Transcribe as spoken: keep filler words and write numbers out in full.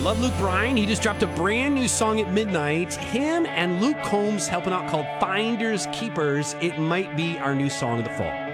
Love Luke Bryan. He just dropped a brand new song at midnight. Him and Luke Combs helping out called Finders Keepers. It might be our new song of the fall.